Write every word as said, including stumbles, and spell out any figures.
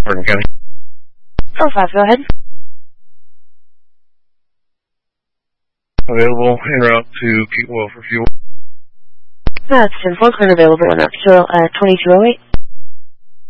Hardin County. Oh, five, go ahead. Available en route to Peak Oil for fuel. That's ten four, current available en route to uh, twenty-two oh eight.